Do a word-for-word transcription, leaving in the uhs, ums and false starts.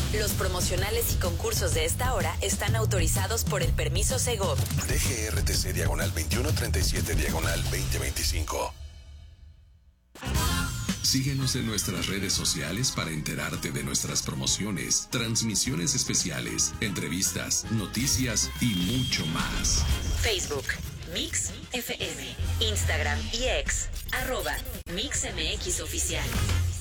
Los promocionales y concursos de esta hora están autorizados por el permiso Segov. D G R T C diagonal veintiuno treinta y siete diagonal veinte veinticinco. Síguenos en nuestras redes sociales para enterarte de nuestras promociones, transmisiones especiales, entrevistas, noticias y mucho más. Facebook, Mix F M. Instagram y X, arroba Mix M X Oficial.